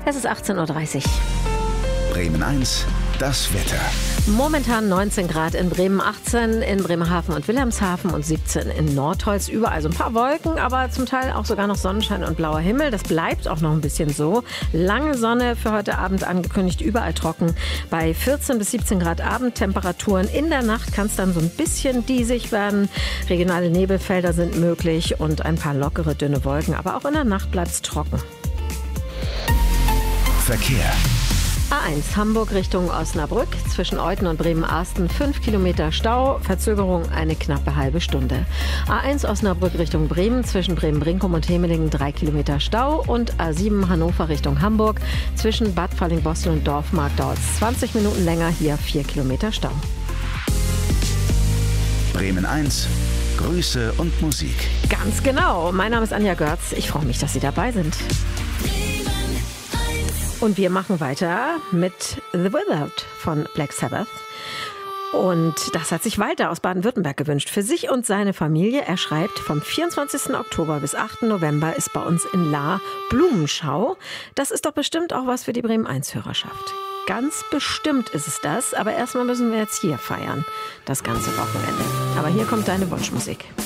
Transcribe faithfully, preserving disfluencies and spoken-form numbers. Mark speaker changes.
Speaker 1: Es ist achtzehn Uhr dreißig.
Speaker 2: Bremen eins, das Wetter.
Speaker 1: Momentan neunzehn Grad in Bremen, achtzehn in Bremerhaven und Wilhelmshaven und siebzehn in Nordholz. Überall so ein paar Wolken, aber zum Teil auch sogar noch Sonnenschein und blauer Himmel. Das bleibt auch noch ein bisschen so. Lange Sonne für heute Abend angekündigt, überall trocken. Bei vierzehn bis siebzehn Grad Abendtemperaturen. In der Nacht kann es dann so ein bisschen diesig werden. Regionale Nebelfelder sind möglich und ein paar lockere, dünne Wolken. Aber auch in der Nacht bleibt es trocken.
Speaker 2: Verkehr.
Speaker 1: A eins Hamburg Richtung Osnabrück, zwischen Euthen und Bremen-Arsten fünf Kilometer Stau, Verzögerung eine knappe halbe Stunde. A eins Osnabrück Richtung Bremen, zwischen Bremen-Brinkum und Hemelingen drei Kilometer Stau und A sieben Hannover Richtung Hamburg, zwischen Bad Fallingbostel und Dorfmark dauert es zwanzig Minuten länger, hier vier Kilometer Stau.
Speaker 2: Bremen eins, Grüße und Musik.
Speaker 1: Ganz genau, mein Name ist Anja Görz, ich freue mich, dass Sie dabei sind. Und wir machen weiter mit The Without von Black Sabbath. Und das hat sich Walter aus Baden-Württemberg gewünscht. Für sich und seine Familie. Er schreibt, vom vierundzwanzigsten Oktober bis achten November ist bei uns in Lahr Blumenschau. Das ist doch bestimmt auch was für die Bremen eins Hörerschaft. Ganz bestimmt ist es das. Aber erstmal müssen wir jetzt hier feiern. Das ganze Wochenende. Aber hier kommt deine Wunschmusik.